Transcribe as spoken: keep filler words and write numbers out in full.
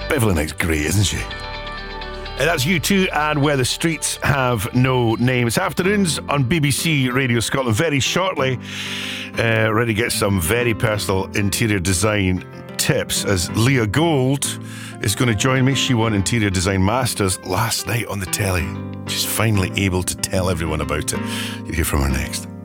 Beverly Knight's great, isn't she? And that's U two and Where the Streets Have No Name. It's afternoons on B B C Radio Scotland. Very shortly, uh, ready to get some very personal interior design tips as Leah Gold is going to join me. She won Interior Design Masters last night on the telly. She's finally able to tell everyone about it. You'll hear from her next.